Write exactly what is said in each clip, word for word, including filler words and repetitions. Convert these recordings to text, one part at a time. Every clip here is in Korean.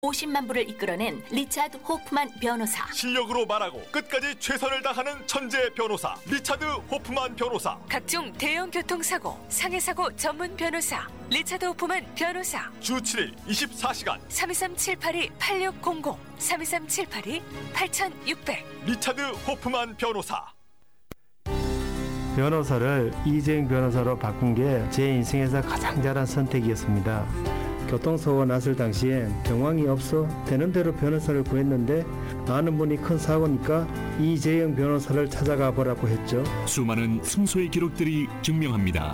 오십만 부를 이끌어낸 리차드 호프만 변호사. 실력으로 말하고 끝까지 최선을 다하는 천재 변호사 리차드 호프만 변호사. 각종 대형 교통사고, 상해사고 전문 변호사 리차드 호프만 변호사. 주 칠 일 이십사 시간 삼이삼 칠팔이 팔육공공 삼이삼 칠팔이 팔육공공 리차드 호프만 변호사. 변호사를 이재용 변호사로 바꾼 게 제 인생에서 가장 잘한 선택이었습니다. 교통사고 났을 당시엔 경황이 없어 되는 대로 변호사를 구했는데 아는 분이 큰 사고니까 이재용 변호사를 찾아가 보라고 했죠. 수많은 승소의 기록들이 증명합니다.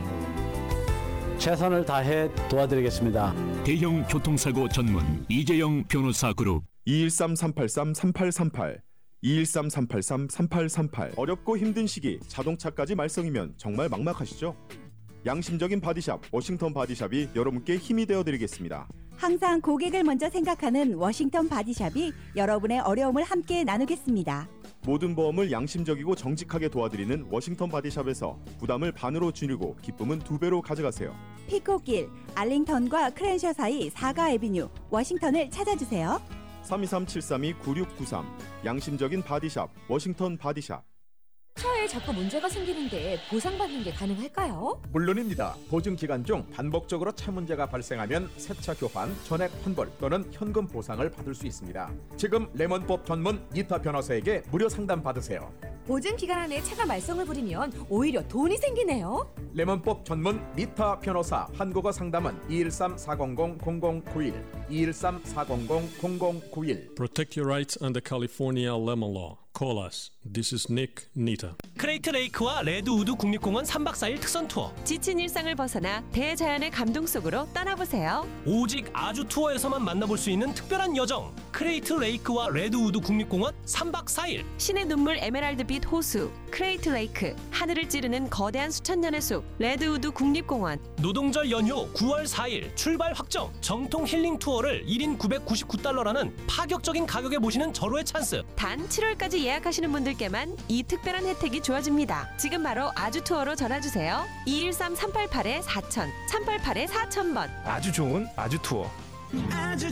최선을 다해 도와드리겠습니다. 대형 교통사고 전문 이재용 변호사 그룹. 이일삼 삼팔삼 삼팔삼팔 이일삼 삼팔삼 삼팔삼팔. 어렵고 힘든 시기 자동차까지 말썽이면 정말 막막하시죠? 양심적인 바디샵 워싱턴 바디샵이 여러분께 힘이 되어드리겠습니다. 항상 고객을 먼저 생각하는 워싱턴 바디샵이 여러분의 어려움을 함께 나누겠습니다. 모든 보험을 양심적이고 정직하게 도와드리는 워싱턴 바디샵에서 부담을 반으로 줄이고 기쁨은 두 배로 가져가세요. 피코길, 알링턴과 크랜셔 사이 사가 애비뉴 워싱턴을 찾아주세요. 삼이삼 칠삼이 구육구삼. 양심적인 바디샵 워싱턴 바디샵. 차에 자꾸 문제가 생기는데 보상받는 게 가능할까요? 물론입니다. 보증 기간 중 반복적으로 차 문제가 발생하면 새차 교환, 전액 환불 또는 현금 보상을 받을 수 있습니다. 지금 레몬법 전문 니타 변호사에게 무료 상담 받으세요. 보증 기간 안에 차가 말썽을 부리면 오히려 돈이 생기네요. 레몬법 전문 니타 변호사. 한국어 상담은 이일삼 사공공 공공구일 이일삼 사공공 공공구일. Protect your rights under California lemon law. Call us. This is Nick Nita. 크레이트 레이크와 레드우드 국립공원 삼 박 사 일 특선 투어. 지친 일상을 벗어나 대자연의 감동 속으로 떠나보세요. 오직 아주 투어에서만 만나볼 수 있는 특별한 여정. 크레이트 레이크와 레드우드 국립공원 삼 박 사 일. 신의 눈물 에메랄드빛 호수 크레이트 레이크, 하늘을 찌르는 거대한 수천 년의 숲 레드우드 국립공원. 노동절 연휴 구월 사 일 출발 확정. 정통 힐링 투어를 일 인 구백구십구 달러라는 파격적인 가격에 모시는 절호의 찬스. 단 칠월까지 예약하시는 분들께만 이 특별한 혜택이 주어집니다. 지금 바로 아주 투어로 전화주세요. 이일삼 삼팔팔 사천 삼팔팔 사천 번. 아주 좋은 아주 투어. 아주